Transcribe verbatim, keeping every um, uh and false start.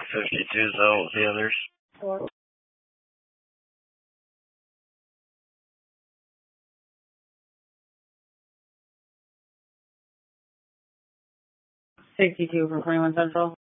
fifty-two though with the others. Four. sixty-two for twenty-one Central.